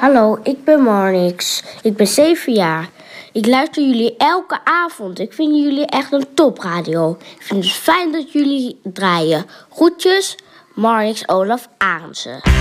Hallo, ik ben Marnix. Ik ben 7 jaar. Ik luister jullie elke avond. Ik vind jullie echt een topradio. Ik vind het fijn dat jullie draaien. Groetjes, Marnix Olaf Arendse.